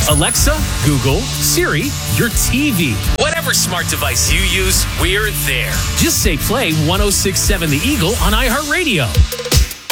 Alexa, Google, Siri, your TV. Whatever smart device you use, we're there. Just say play 106.7 The Eagle on iHeartRadio.